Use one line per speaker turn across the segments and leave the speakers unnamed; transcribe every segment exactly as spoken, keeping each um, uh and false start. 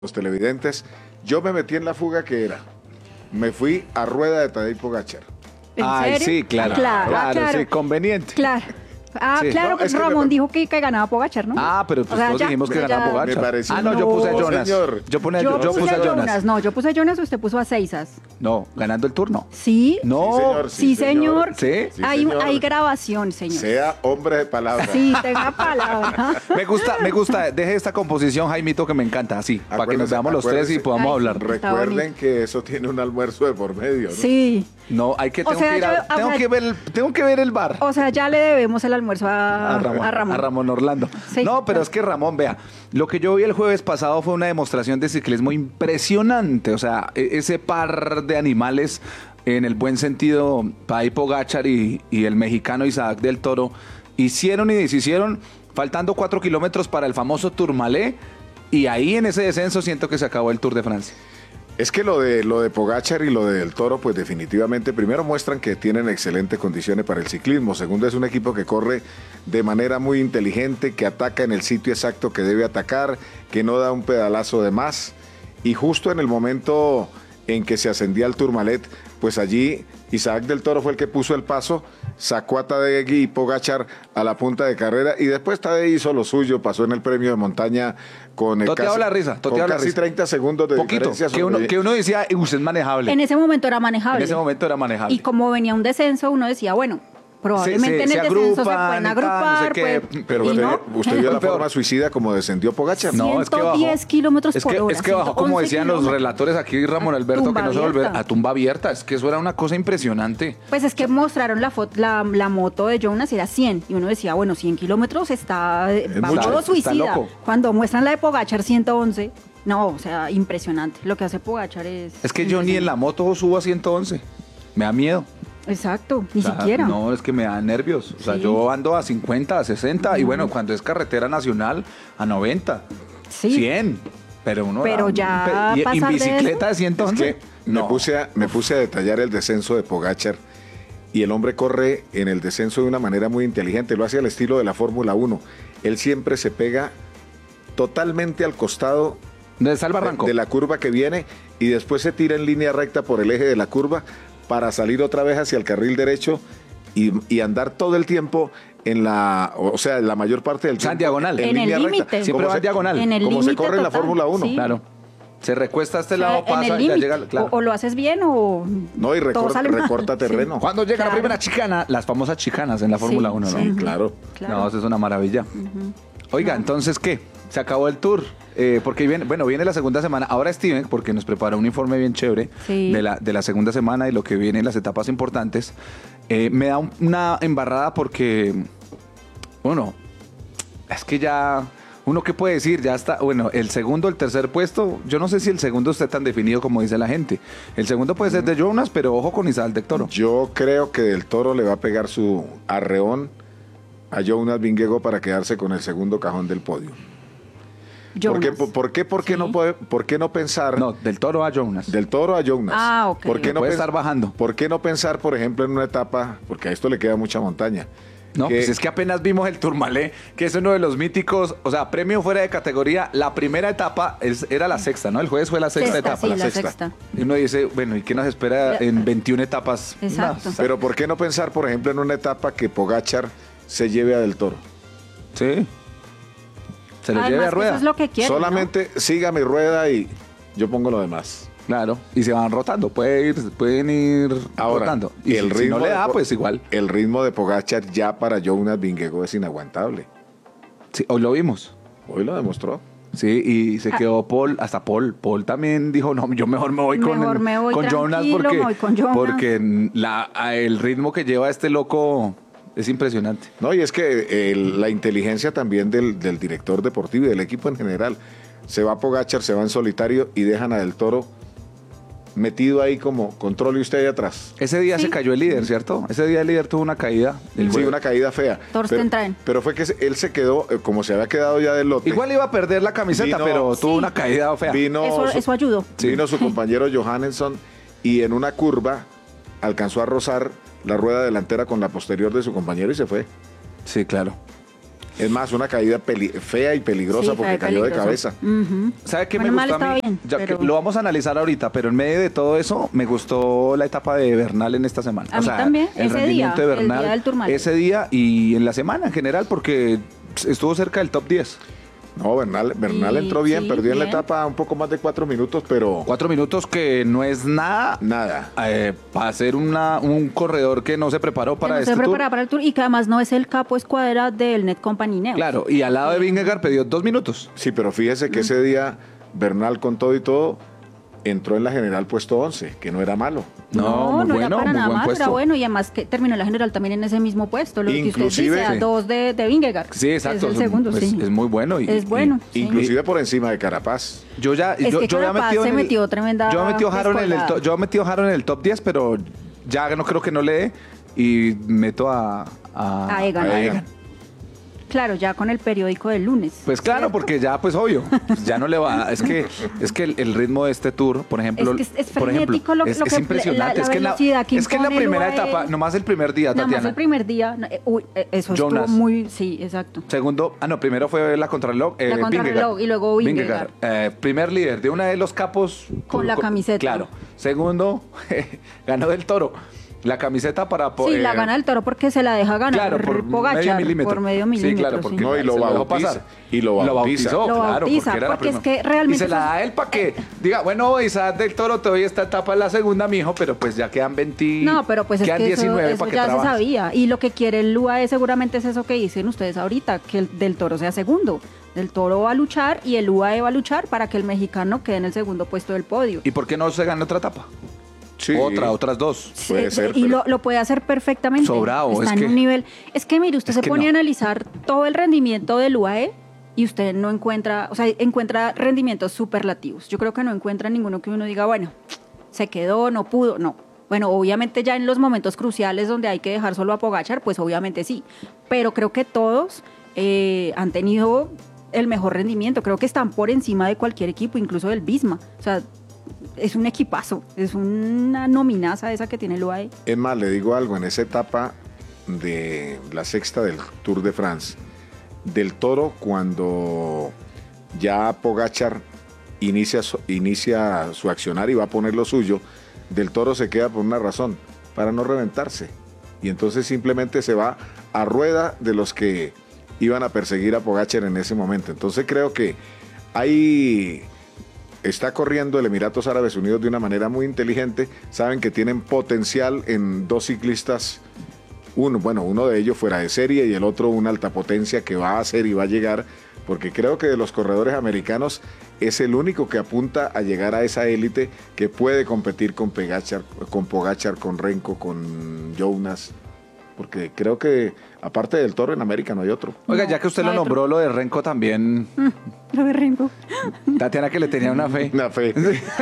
los televidentes, yo me metí en la fuga que era. Me fui a rueda de Tadej Pogačar.
¿En
Ay,
serio?
sí, claro.
Ah, claro,
claro,
ah, claro.
sí, conveniente.
Claro. Ah,
Sí.
claro,
No,
pues
es que
Ramón
me-
dijo que, que ganaba Pogačar, ¿no?
Ah, pero pues
O sea,
todos
ya,
dijimos que
ya-
ganaba
Me
Pogačar.
pareció-
Ah, no, yo
No,
puse a Jonas.
señor.
Yo, pone-
yo,
yo
puse
puse a Jonas.
No, yo puse a Jonas, usted puso a Seisas.
No, ganando el turno.
¿Sí?
No.
Sí, señor.
Sí, señor.
Sí.
Sí,
hay,
señor.
hay grabación, señor.
Sea hombre de palabra.
Sí, tenga palabra.
Me gusta, me gusta. Deje esta composición, Jaimito, que me encanta. Así, para que nos
Acuérdese,
veamos los tres y
acuérdese.
podamos
Ay,
hablar.
Está
Recuerden
bonito.
que eso tiene un almuerzo de por medio, ¿no?
Sí.
No, hay que,
O
tengo
sea,
que ir a-
yo- o
tengo
sea-
que ver el, tengo que ver el bar.
O sea, ya le debemos el almuerzo a,
A Ramón,
a Ramón.
a Ramón Orlando.
Sí,
no, pero
claro.
es que Ramón, vea, lo que yo vi el jueves pasado fue una demostración de ciclismo impresionante. O sea, e- ese par de animales, en el buen sentido, Tadej Pogačar y, y el mexicano Isaac del Toro, hicieron y deshicieron, faltando cuatro kilómetros para el famoso Tourmalet, y ahí en ese descenso siento que se acabó el Tour de Francia.
Es que lo de lo de Pogačar y lo del Toro, pues definitivamente, primero muestran que tienen excelentes condiciones para el ciclismo. Segundo, es un equipo que corre de manera muy inteligente, que ataca en el sitio exacto que debe atacar, que no da un pedalazo de más. Y justo en el momento en que se ascendía al Tourmalet, pues allí Isaac del Toro fue el que puso el paso, sacó a Tadej y Pogačar a la punta de carrera y después Tadej hizo lo suyo, pasó en el premio de montaña con el
Toteado
casi,
la risa,
con
toteado la
casi
risa.
treinta segundos de
Poquito,
diferencia
que uno,
sobre-
que uno decía, usted es manejable.
En ese momento era manejable.
En ese momento era manejable.
Y como venía un descenso, uno decía, bueno, probablemente
Se- se-
en el
se
descenso se
agrupan
pueden
y tal, no sé
agrupar.
qué,
pues,
Pero
y
usted,
no.
usted vio la
Peor.
forma suicida como descendió Pogačar.
No, es que bajó.
ciento diez kilómetros
es
por
que,
hora,
Es que bajó, como
ciento once
decían los
kilómetros.
relatores aquí, Ramón
A
Alberto, que
tumba
no se volvió
abierta.
a tumba abierta. Es que eso era una cosa impresionante.
Pues es que mostraron la, foto, la, la moto de Jonas, era cien. Y uno decía, bueno, cien kilómetros está, va
mucho,
modo
está
suicida.
loco.
Cuando muestran la de Pogačar ciento once, no, o sea, impresionante. Lo que hace Pogačar es...
Es que yo ni en la moto subo a ciento once. Me da miedo.
Exacto, ni
O sea,
siquiera.
No, es que me da nervios. O sea,
Sí.
yo ando a cincuenta, a sesenta. Y bueno, cuando es carretera nacional, a noventa.
Sí.
cien. Pero uno.
Pero
da-
ya
y- y en
pasar de
bicicleta de
Es
ciento once.
que me, puse a, me puse a detallar el descenso de Pogačar y el hombre corre en el descenso de una manera muy inteligente, lo hace al estilo de la Fórmula uno. Él siempre se pega totalmente al costado
¿Dónde está el
de,
barranco?
de la curva que viene y después se tira en línea recta por el eje de la curva para salir otra vez hacia el carril derecho y, y andar todo el tiempo en la, o sea, en la mayor parte del
O sea,
tiempo
en diagonal.
En el
línea recta.
límite.
Siempre
Como
va
se-
en diagonal.
En el
como se
límite
corre en la
total,
Fórmula uno.
sí.
Claro. Se recuesta a este
O sea,
lado,
en
pasa
el
y ya
límite.
llega. Claro.
O, o lo haces bien o...
No, y
todo
recor-
sale mal.
recorta terreno.
Cuando llega
Claro.
la primera chicana, las famosas chicanas en la
Sí,
Fórmula uno, ¿no?
Sí, claro.
Claro.
No, eso es una maravilla. Oiga, entonces, ¿qué? Se acabó el tour. Eh, porque viene, bueno, viene la segunda semana. Ahora Steven, porque nos preparó un informe bien chévere
Sí.
de, la, de la segunda semana y lo que viene en las etapas importantes. Eh, me da un- una embarrada porque, bueno, es que ya, uno qué puede decir, ya está, bueno, el segundo, el tercer puesto, yo no sé si el segundo esté tan definido como dice la gente. El segundo puede ser de Jonas, pero ojo con Isaac del Toro.
Yo creo que Del Toro le va a pegar su arreón a Jonas Vingegaard para quedarse con el segundo cajón del podio. ¿Por qué,
Jonas.
por, por qué, por qué
Sí.
no puede, por qué no pensar
No, del Toro a Jonas.
Del Toro a Jonas?
Ah, ok.
¿Por qué no
Puede
pens-
estar bajando.
¿Por qué no pensar, por ejemplo, en una etapa, porque a esto le queda mucha montaña?
No,
que-
pues es que apenas vimos el Tourmalet, que es uno de los míticos, o sea, premio fuera de categoría. La primera etapa es- era la sexta, ¿no? El jueves fue la sexta,
Sexta,
etapa.
sí,
la
la
sexta.
sexta.
Y uno dice, bueno, ¿y qué nos espera en veintiuna etapas?
Exacto.
No,
Pero ¿por qué no pensar, por ejemplo, en una etapa que Pogačar se lleve a Del Toro?
sí. Se lo
Además,
lleve a
que
rueda.
Eso es lo que quieren,
Solamente siga mi rueda y yo pongo lo demás.
Claro. Y se van rotando. Puede ir, pueden ir
Ahora,
rotando. Y
el
si, si
ritmo
no le
de
da,
Po-
pues igual.
El ritmo de Pogačar ya para Jonas Vingegaard es inaguantable.
Sí, hoy lo vimos.
Hoy lo demostró.
Sí, y se
Ah.
quedó Paul, hasta Paul. Paul también dijo, no, yo mejor me voy con,
Mejor me voy
con Jonas
tranquilo,
porque,
me voy con Jonas.
porque la, a- el ritmo que lleva este loco es impresionante.
No, y es que el- la inteligencia también del, del director deportivo y del equipo en general. Se va Pogačar, se va en solitario y dejan a Del Toro metido ahí como controle usted ahí atrás.
Ese día
Sí.
se cayó el líder, ¿cierto? Ese día el líder tuvo una caída. El
Sí,
jueves.
una caída fea.
Torsten
pero,
Traen.
pero fue que se- él se quedó, eh, como se había quedado ya del lote.
Igual iba a perder la camiseta,
Vino-
pero tuvo
Sí.
una caída fea.
Vino,
Eso,
su,
eso ayudó.
vino su compañero Johannesson y en una curva alcanzó a rozar la rueda delantera con la posterior de su compañero y se fue.
Sí, claro.
Es más, una caída peli- fea y peligrosa
Sí,
porque
fea y
cayó de
peligrosa.
cabeza.
Ujú.
¿Sabe qué
Bueno,
me
mal
gustó a
estaba
mí?
bien,
Ya que
pero-
lo vamos a analizar ahorita, pero en medio de todo eso me gustó la etapa de Bernal en esta semana.
A mí también,
el
ese
rendimiento
día,
de
el
Bernal
día del Tourmalet.
ese día y en la semana en general porque estuvo cerca del top diez.
No, Bernal, Bernal
Y-
entró bien,
sí,
perdió en la
bien.
etapa un poco más de cuatro minutos, pero
Cuatro minutos que no es nada
nada.
eh, para ser una, un corredor que no se preparó para
Que no
este
se
tour.
prepara para el tour y que además no es el capo escuadra del Net Company Neo.
Claro, y al lado de Vingegaard perdió dos minutos.
Sí, pero fíjese que ese día Bernal con todo y todo entró en la general puesto once, que no era malo.
No,
No,
muy
no
bueno,
era para
muy
nada
buen
mal,
puesto.
era bueno y además que terminó la general también en ese mismo puesto, lo que usted
Inclusive-
dice, a
Sí.
dos de, de Vingegaard.
Sí, exacto.
Es el segundo,
es,
sí.
es muy bueno. Y,
Es bueno.
y-
Sí.
Inclusive por encima de Carapaz.
Yo ya,
Es
yo,
que
yo había
Carapaz
metido
se
en el-
metió tremenda
Yo he metido Harold en el
descolgada.
top, yo he metido Harold en el top diez, pero ya no creo que no le dé y meto a a,
A Egan.
A Egan.
Claro, ya con el periódico del lunes.
Pues claro,
¿cierto?
porque ya pues obvio, pues, ya no le va, es que es que el, el ritmo de este tour, por ejemplo,
Es que es- es
por ejemplo,
frenético lo-
es,
lo
es
que-
impresionante,
la- la
es que en la,
velocidad que
es que en la
impone el
primera
U A E,
etapa, nomás el primer día,
Nada más
Tatiana.
el primer día, no, eh, uy, eh, eso
Jonas.
estuvo muy, sí, exacto.
Segundo, ah no, primero fue la contrarreloj, eh,
La contrarreloj
Vingegaard.
y luego Vingegaard.
Eh, primer líder de una de los capos
Con la camiseta.
Claro. Segundo, ganó del Toro. La camiseta para po-
Sí,
eh,
la gana el Toro porque se la deja ganar
Claro, por
Pogacar,
medio milímetro.
por medio
Sí,
milímetro.
claro,
sí.
porque
No, y lo
se dejó
bautiza,
pasar.
y lo bautiza.
bautizó,
Lo
claro,
bautiza,
porque, era la
porque es
primera.
que realmente
Y se la
eso es-
da a él para que diga, bueno, Isaac del Toro, te doy esta etapa en la segunda, mijo, pero pues ya quedan veinte.
No, pero pues es
quedan
que eso,
diecinueve
eso
para que
ya se
trabajes.
sabía. Y lo que quiere el U A E seguramente es eso que dicen ustedes ahorita, que el del Toro sea segundo. Del Toro va a luchar y el U A E va a luchar para que el mexicano quede en el segundo puesto del podio.
¿Y por qué no se gana otra etapa?
Sí.
Otra, otras dos.
Puede
Eh,
ser,
y
pero-
lo, lo puede hacer perfectamente.
Sobrado,
Está
es
en
que-
un nivel. Es que mire, usted
es
se
que
pone
no.
a analizar todo el rendimiento del U A E y usted no encuentra, o sea, encuentra rendimientos superlativos. Yo creo que no encuentra ninguno que uno diga, bueno, se quedó, no pudo, no. Bueno, obviamente ya en los momentos cruciales donde hay que dejar solo a Pogacar, pues obviamente sí. Pero creo que todos eh, han tenido el mejor rendimiento. Creo que están por encima de cualquier equipo, incluso del Visma. O sea, es un equipazo, es una nominaza esa que tiene el U A E.
Es más, le digo algo, en esa etapa de la sexta del Tour de France, del Toro, cuando ya Pogacar inicia su, inicia su accionar y va a poner lo suyo, del Toro se queda por una razón, para no reventarse. Y entonces simplemente se va a rueda de los que iban a perseguir a Pogacar en ese momento. Entonces creo que hay... Está corriendo el Emiratos Árabes Unidos de una manera muy inteligente. Saben que tienen potencial en dos ciclistas. Uno, bueno, uno de ellos fuera de serie y el otro una alta potencia que va a hacer y va a llegar. Porque creo que de los corredores americanos es el único que apunta a llegar a esa élite que puede competir con Pogacar, con Pogacar, con Renko, con Jonas. Porque creo que aparte del Toro en América no hay otro.
Oiga,
No,
ya que usted
no
lo
hay otro.
nombró, lo de Renko también,
Lo de Renko.
Tatiana que le tenía una fe.
Una fe.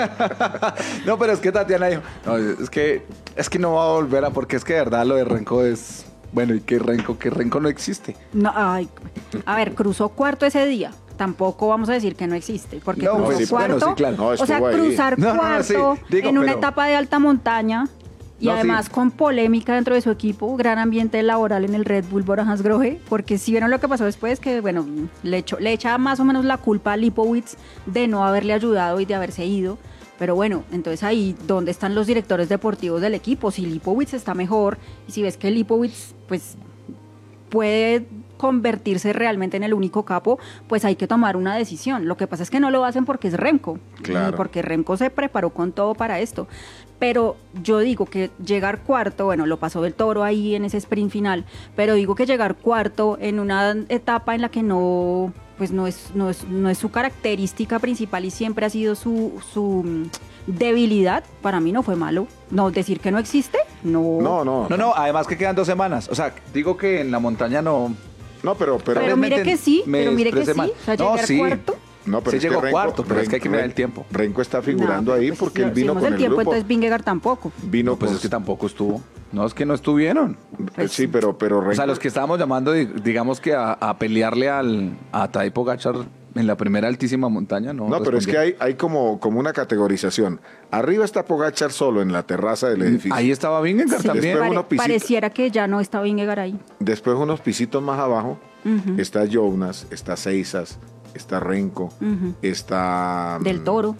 No, pero es que Tatiana dijo, no, es que es que no va a volver a, porque es que de verdad lo de Renko es, bueno, y que Renko, que Renko no existe.
No, ay, a ver, cruzó cuarto ese día. Tampoco vamos a decir que no existe, porque
No,
cruzó
sí,
cuarto.
bueno, sí, claro.
No,
o sea,
estuvo ahí.
cruzar
No, no, no,
cuarto
sí, digo,
en una
pero-
etapa de alta montaña y
No,
además
sí.
con polémica dentro de su equipo, gran ambiente laboral en el Red Bull Bora-Hansgrohe, porque si vieron lo que pasó después, que bueno, le, echó, le echa más o menos la culpa a Lipowitz de no haberle ayudado y de haberse ido. Pero bueno, entonces ahí, ¿dónde están los directores deportivos del equipo? Si Lipowitz está mejor y si ves que Lipowitz, pues, puede convertirse realmente en el único capo, pues hay que tomar una decisión. Lo que pasa es que no lo hacen porque es Remco,
Claro.
y porque Remco se preparó con todo para esto. Pero yo digo que llegar cuarto, bueno, lo pasó del Toro ahí en ese sprint final, pero digo que llegar cuarto en una etapa en la que no, pues no es, no es, no es su característica principal y siempre ha sido su, su mm, debilidad, para mí no fue malo. No, decir que no existe, no.
No, no.
No, no, además que quedan dos semanas. O sea, digo que en la montaña no.
No, pero, pero,
Pero
me
mire
enten-
que sí,
me
pero mire que
expresé
sí.
mal.
O sea,
No,
llegar
sí.
cuarto.
no, pero
Sí
es que
llegó
Renko-
cuarto, pero es que hay que mirar
Renko-
el tiempo.
Renko está figurando
No,
ahí
pues,
porque él
si
vino
vemos
con
el
el
tiempo,
grupo.
entonces Vingegaard tampoco.
Vino
Pues
con-
es que tampoco estuvo. No, es que no estuvieron.
Pues
sí, pero, pero
O sea,
Renko-
los que estábamos llamando, di- digamos que a, a pelearle al, a Tadej Pogacar, en la primera altísima montaña no.
No, pero es que hay, hay como, como una categorización. Arriba está Pogačar solo en la terraza del edificio.
Ahí estaba Vingegaard
Sí,
también.
Después
pare-
unos pisitos.
pareciera que ya no está Vingegaard ahí.
Después unos pisitos más abajo
Ujú.
está Jonas, está Seisas, está Renko,
Ujú.
está...
Del Toro.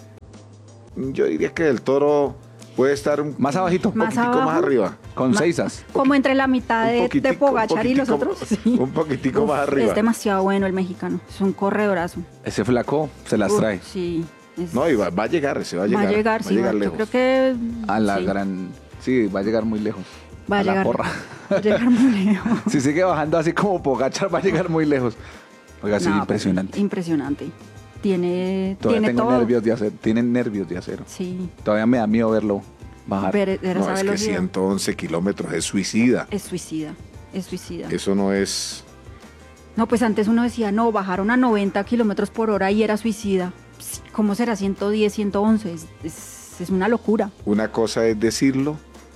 Yo diría que del Toro puede estar un,
Más abajito.
un
Más
poquitico
abajo.
más arriba.
Con
Ma-
seisas.
Como entre la mitad
Un
de, de
poquitico,
Pogačar
un
y los
poquitico,
otros. Sí.
un poquitico más arriba.
Es demasiado bueno el mexicano. Es un corredorazo.
Ese flaco se las
Uf,
trae
Sí. es-
No, y va, va a llegar, se va a llegar.
va a llegar, sí. va- yo
lejos.
creo que.
a la
sí,
gran... Sí, va a llegar muy lejos.
Va a,
la
llegar.
porra.
Va a llegar muy lejos.
Si sigue bajando así como Pogačar, va a llegar muy lejos. Oiga, sí,
No,
impresionante.
pues, impresionante. Tiene,
Todavía
tiene
tengo
todo.
nervios de acero. Tienen nervios de acero.
Sí.
Todavía me da miedo verlo bajar.
Ver, ver
No,
esa
es que
velocidad.
ciento once kilómetros es suicida.
Es suicida. Es suicida.
Eso no es...
No, pues antes uno decía, no, bajaron a noventa kilómetros por hora y era suicida. Pss, ¿Cómo será ciento diez, ciento once? Es, es, es una locura.
Una cosa es decirlo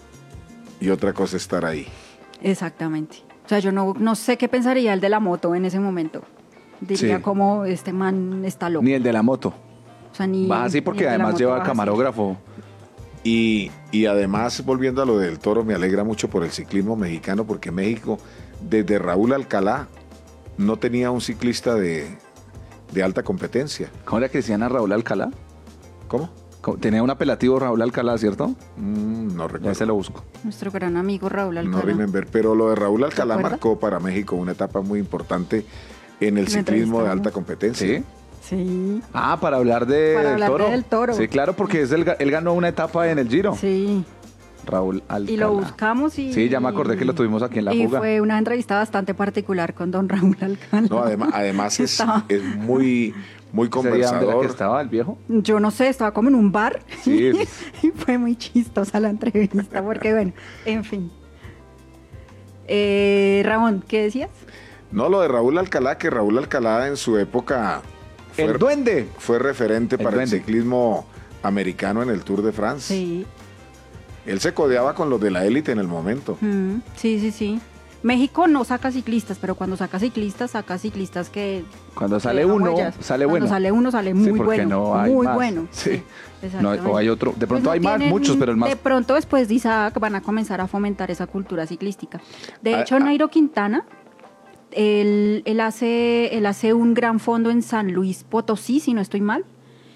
y otra cosa es estar ahí.
Exactamente. O sea, yo no, no sé qué pensaría el de la moto en ese momento. Diría
Sí.
como este man está loco.
Ni el de la moto.
O sea, ni,
Baja así
ni
porque
el de la
además
moto
lleva
baja así.
camarógrafo.
Y, y además, volviendo a lo del Toro, me alegra mucho por el ciclismo mexicano, porque México, desde Raúl Alcalá, no tenía un ciclista de, de alta competencia.
¿Cómo era que decían a Raúl Alcalá?
¿Cómo?
¿Cómo? Tenía un apelativo Raúl Alcalá, ¿cierto?
Mm, no
Ya
recuerdo.
se lo busco.
Nuestro gran amigo Raúl
No
Alcalá.
remember, pero lo de Raúl Alcalá
acuerdas?
marcó para México una etapa muy importante en el
Lo
ciclismo de
entrevistamos.
alta competencia.
¿Sí?
Sí,
Ah, para hablar de
Para
del
hablar
toro.
de del Toro.
Sí, claro, porque es el ga- él ganó una etapa en el Giro.
sí.
Raúl Alcalá.
Y lo buscamos y...
Sí, ya me acordé que lo tuvimos aquí en la
y
fuga.
fue una entrevista bastante particular con don Raúl Alcalá.
No, además, además es,
Estaba-
es muy, muy
¿Ese día dónde era que
conversador.
estaba el viejo?
Yo no sé, estaba como en un bar.
Sí.
Y fue muy chistosa la entrevista, porque bueno, en fin. Eh, Ramón, ¿qué decías?
No, lo de Raúl Alcalá, que Raúl Alcalá en su época fue,
El duende.
fue referente
El
para
duende.
el ciclismo americano en el Tour de France.
Sí.
Él se codeaba con los de la élite en el momento.
Mm, sí, sí, sí. México no saca ciclistas, pero cuando saca ciclistas, saca ciclistas que...
Cuando
que
sale
dejan
uno,
huellas.
sale
Cuando
bueno.
sale uno, sale
Sí,
muy
porque
bueno.
no hay
muy
más.
bueno.
Sí. No hay-
exactamente.
o hay otro. De pronto
Pues
hay
no
más,
tienen-
muchos, pero el más.
De pronto después de Isaac van a comenzar a fomentar esa cultura ciclística. De
Ah,
hecho,
ah.
Nairo Quintana, él, él, hace, él hace un gran fondo en San Luis Potosí, si no estoy mal.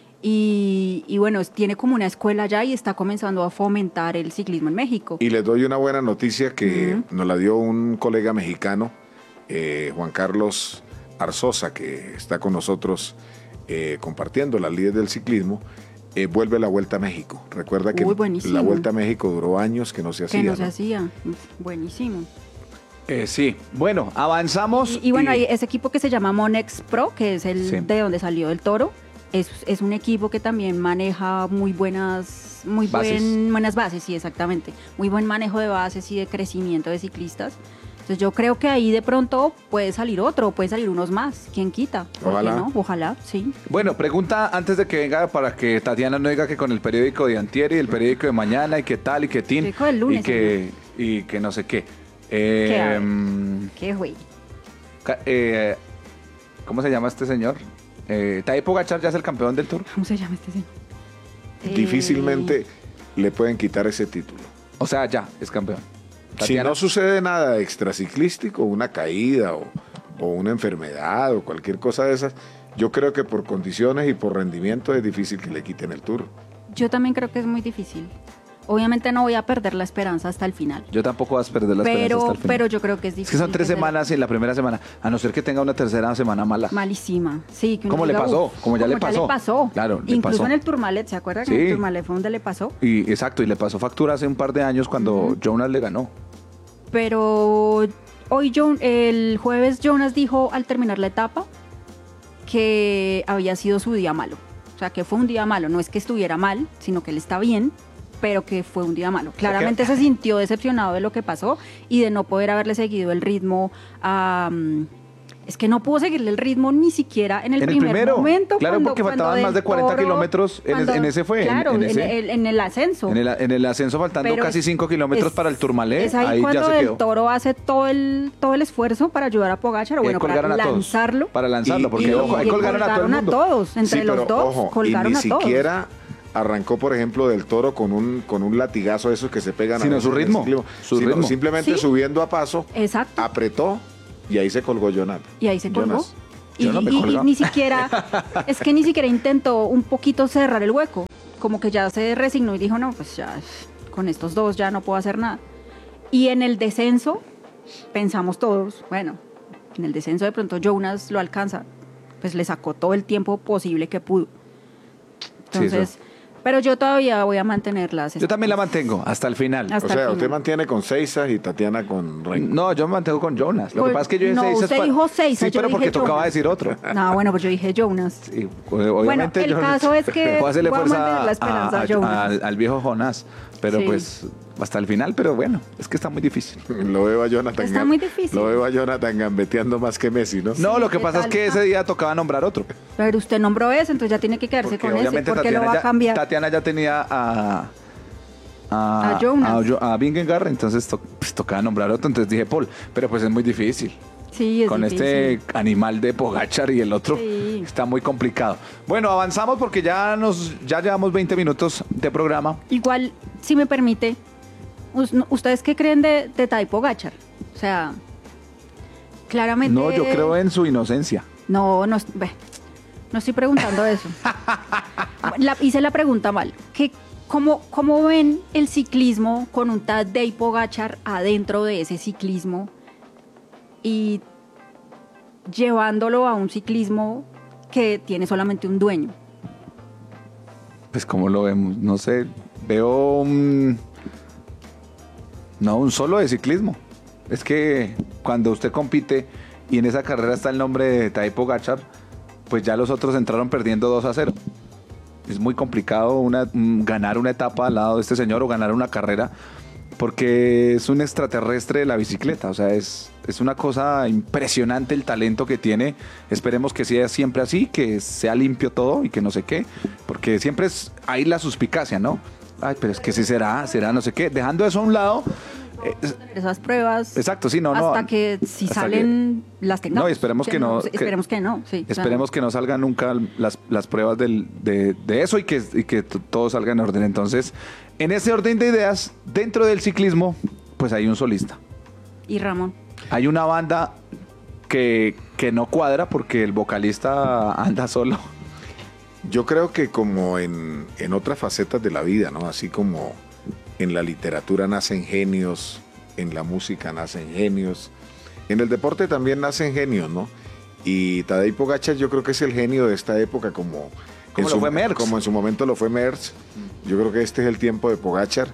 Y, y bueno, es- tiene como una escuela allá y está comenzando a fomentar el ciclismo en México.
Y les doy una buena noticia que
Ujú.
nos la dio un colega mexicano, eh, Juan Carlos Arzosa, que está con nosotros eh, compartiendo las líderes del ciclismo. Eh, vuelve la Vuelta a México. Recuerda que
Uy, buenísimo.
la Vuelta a México duró años que no se
que
hacía.
no se
¿no?
hacía. Buenísimo.
Eh, sí. Bueno, avanzamos.
Y, y bueno, hay ese equipo que se llama Monex Pro, que es el
Sí.
de donde salió el Toro. Es, es un equipo que también maneja muy buenas, muy
Bases.
buen- buenas bases, sí, exactamente. Muy buen manejo de bases y de crecimiento de ciclistas. Entonces yo creo que ahí de pronto puede salir otro, puede salir unos más. ¿Quién quita? ¿Por
Ojalá.
qué no? Ojalá, sí.
Bueno, pregunta antes de que venga para que Tatiana no diga que con el periódico de antier y el periódico de mañana y que tal y que tin
Periódico del lunes,
y que y que no sé qué. Eh,
¿Qué hay?
mm,
Qué güey.
ca- eh, ¿Cómo se llama este señor? Eh, Tadej Pogačar ya es el campeón del Tour.
¿Cómo se llama este señor? Eh,
Difícilmente le pueden quitar ese título.
O sea, ya es campeón.
Si
Tatiana.
no sucede nada extraciclístico, una caída o, o una enfermedad o cualquier cosa de esas, yo creo que por condiciones y por rendimiento es difícil que le quiten el Tour.
Yo también creo que es muy difícil. Obviamente no voy a perder la esperanza hasta el final.
Yo tampoco vas a perder la esperanza
Pero,
hasta el final.
pero yo creo que es
es
difícil.
que son tres
que se-
semanas en la primera semana, a no ser que tenga una tercera semana mala.
Malísima, sí. Que uno
¿Cómo le
diga,
pasó?
"Uf",
Como ya le pasó. Claro, le
Incluso
pasó.
en el Tourmalet, ¿se acuerdan?
Sí.
En el Tourmalet fue donde le pasó.
Y exacto, y le pasó factura hace un par de años cuando Jonas le ganó.
Pero hoy, Jon- el jueves, Jonas dijo al terminar la etapa que había sido su día malo. O sea, que fue un día malo. No es que estuviera mal, sino que él está bien, pero que fue un día malo. Claramente se sintió decepcionado de lo que pasó y de no poder haberle seguido el ritmo a, mm, Es que no pudo seguirle el ritmo ni siquiera en el,
En el
primer
primero,
momento.
claro,
cuando-
porque
cuando
faltaban
del
más de cuarenta
Toro-
kilómetros, en
cuando-
ese- en ese fue, en-
Claro,
en
en,
ese.
el, en el ascenso.
En el, en el ascenso faltando
Pero
casi
es-
cinco kilómetros
es-
para el Tourmalet,
Es ahí,
ahí ya
cuando
se
el
quedó.
Toro hace todo el, todo el esfuerzo para ayudar a Pogacar, o
Y
bueno, para
colgaron a todos.
lanzarlo.
Para lanzarlo,
Y-
porque
y-
ojo, ahí
y
colgaron a todo el
colgaron
mundo.
todos, entre
Sí,
los
pero,
dos,
ojo,
colgaron
y ni
a todos.
siquiera arrancó, por ejemplo, del Toro con un con un latigazo de esos que se pegan. a
Sino
veces
su
en el
ritmo,
ciclismo,
su
sino
ritmo.
simplemente
Sí.
subiendo a paso,
Exacto.
apretó y ahí se colgó Jonathan.
Y ahí se colgó.
Jonas.
Y,
Yo no me
y- y
colgo.
ni siquiera, es que ni siquiera intentó un poquito cerrar el hueco. Como que ya se resignó y dijo, no, pues ya con estos dos ya no puedo hacer nada. Y en el descenso, pensamos todos, bueno, en el descenso de pronto Jonas lo alcanza. Pues le sacó todo el tiempo posible que pudo.
Sí,
Entonces,
eso.
pero yo todavía voy a mantenerlas.
Yo también la mantengo hasta el final.
Hasta
O
el
sea,
final.
usted mantiene con Seiza y Tatiana con Renko.
No, yo me mantengo con Jonas. Lo que
Pues,
pasa es que yo
no,
dije seis.
usted dijo seis,
Sí,
yo
pero
dije
porque tocaba
Jonas.
decir otro.
No, bueno, pues yo dije Jonas.
Sí, obviamente
el
yo
caso es que
puedo hacerle
voy a
fuerza
mantener la esperanza
a-
a Jonas.
al, al viejo Jonás, pero
Sí.
pues hasta el final, pero bueno, es que está muy difícil.
Lo veo a Jonathan.
Está
gam-
muy difícil.
Lo veo a Jonathan gambeteando más que Messi, ¿no?
No, lo que
¿qué
pasa es
tal?
que ese día tocaba nombrar otro.
Pero usted nombró ese, entonces ya tiene que quedarse
Porque
con ese,
obviamente
porque lo
Tatiana
va
ya,
a cambiar.
Tatiana ya tenía a a,
A Jonas.
a, Jo- a Vingegaard, entonces to- pues, tocaba nombrar otro, entonces dije Paul, pero pues es muy difícil.
Sí, es
Con
difícil.
este animal de Pogacar y el otro
Sí.
está muy complicado. Bueno, avanzamos porque ya nos ya llevamos veinte minutos de programa.
Igual, si me permite, us- no- ¿ustedes qué creen de, de Tadej Pogacar? O sea, claramente...
No, yo creo en su inocencia.
No, no, es- ve, no estoy preguntando eso. La- hice la pregunta mal. ¿Qué, cómo, ¿Cómo ven el ciclismo con un Tadej Pogacar adentro de ese ciclismo y llevándolo a un ciclismo que tiene solamente un dueño?
Pues como lo vemos, no sé, veo un no un solo de ciclismo. Es que cuando usted compite y en esa carrera está el nombre de Tadej Pogacar, pues ya los otros entraron perdiendo dos a cero. Es muy complicado una, mm, ganar una etapa al lado de este señor o ganar una carrera porque es un extraterrestre de la bicicleta. O sea, es, es una cosa impresionante el talento que tiene. Esperemos que sea siempre así, que sea limpio todo y que no sé qué, porque siempre es ahí la suspicacia, ¿no? Ay, pero es que sí será, será no sé qué. Dejando eso a un lado, eh, es-
Esas pruebas.
exacto, sí, no, no.
hasta que si
hasta
salen las tengamos.
No, y esperemos que no, que-
Esperemos que no, sí. o sea,
Esperemos que no salgan nunca las, las pruebas del- de, de eso y que, y que t- todo salga en orden. Entonces, en ese orden de ideas, dentro del ciclismo, pues hay un solista.
Y Ramón.
Hay una banda que, que no cuadra porque el vocalista anda solo.
Yo creo que como en, en otras facetas de la vida, ¿no? Así como en la literatura nacen genios, en la música nacen genios, en el deporte también nacen genios, ¿no? Y Tadej Pogacar yo creo que es el genio de esta época como,
Como
en
lo
su,
fue Merckx.
como en su momento lo fue Merckx. Yo creo que este es el tiempo de Pogacar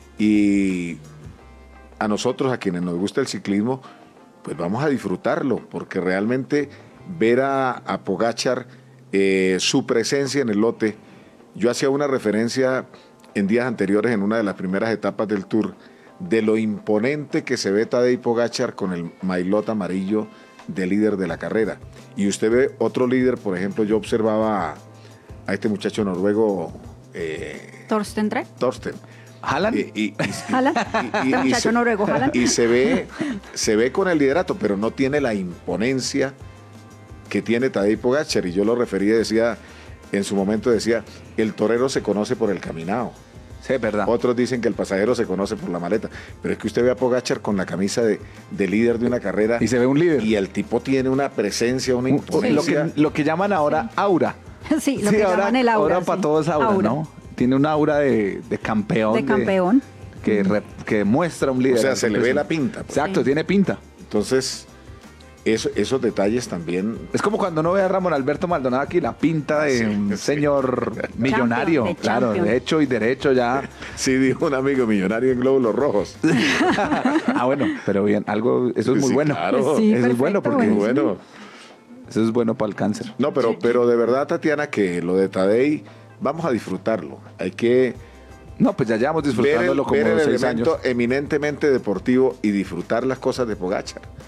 y a nosotros, a quienes nos gusta el ciclismo, pues vamos a disfrutarlo, porque realmente ver a, a Pogacar, eh, su presencia en el lote, yo hacía una referencia en días anteriores en una de las primeras etapas del Tour, de lo imponente que se ve Tadej Pogacar con el maillot amarillo de líder de la carrera. Y usted ve otro líder, por ejemplo, yo observaba a, a este muchacho noruego, eh,
Torsten Trek.
Torsten.
¿Jalan?
Y, y- y-
Jalan.
y- y-
Este
y
muchacho
se-
noruego, jalan.
y se ve, se ve con el liderato, pero no tiene la imponencia que tiene Tadej Pogacar. Y yo lo refería, decía, en su momento decía, el torero se conoce por el caminado.
Sí, es verdad.
Otros dicen que el pasajero se conoce por la maleta. Pero es que usted ve a Pogacar con la camisa de, de líder de una carrera.
Y se ve un líder.
Y el tipo tiene una presencia, una
Un-
imponencia.
lo, que, lo que llaman ahora aura.
Sí, lo que llaman el aura.
Ahora para
sí.
todos aura,
Aura.
¿no? Tiene un aura de, de campeón.
De campeón.
que, re- que muestra un líder.
O sea, se le ve la pinta, pues.
Exacto,
Sí.
tiene pinta.
Entonces, eso- esos detalles también.
Es como cuando uno ve a Ramón Alberto Maldonado aquí, la pinta de
Sí,
un
sí.
señor millonario.
de
claro,
champion.
de hecho y derecho ya.
Sí, dijo un amigo millonario en Glóbulos Rojos.
ah, bueno, pero bien, algo, eso es muy
Sí,
bueno.
claro.
Sí,
eso es bueno
perfecto,
porque
Muy bueno.
eso es bueno para el cáncer.
No, pero, pero de verdad, Tatiana, que lo de Tadej, vamos a disfrutarlo. Hay que
No, pues ya llevamos
ver el,
disfrutándolo como
ver el
seis
elemento
años.
eminentemente deportivo y disfrutar las cosas de Pogacar.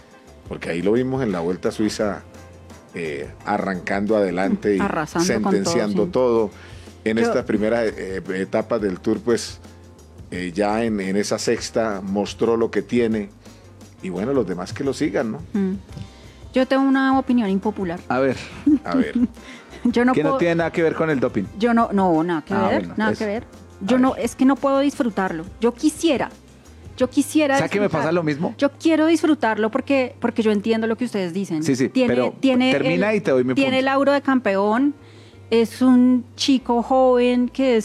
porque ahí lo vimos en la Vuelta a Suiza eh, arrancando adelante y
Arrasando
sentenciando
con todo, sí.
todo. En
Yo-
estas primeras eh, etapas del Tour, pues eh, ya en, en esa sexta mostró lo que tiene y bueno, los demás que lo sigan, ¿no?
Mm. Yo tengo una opinión impopular.
A ver,
A ver,
Yo no
que
puedo,
no tiene nada que ver con el doping.
yo no, no, nada que
Ah,
ver,
bueno,
nada
eso.
que ver.
A
Yo no,
ver.
es que no puedo disfrutarlo. Yo quisiera, yo quisiera.
O sea, que me
disfrutar.
pasa lo mismo.
Yo quiero disfrutarlo porque, porque yo entiendo lo que ustedes dicen.
Sí, sí,
tiene,
pero
tiene
termina
el,
y te doy mi
Tiene
punto.
el auro de campeón. Es un chico joven que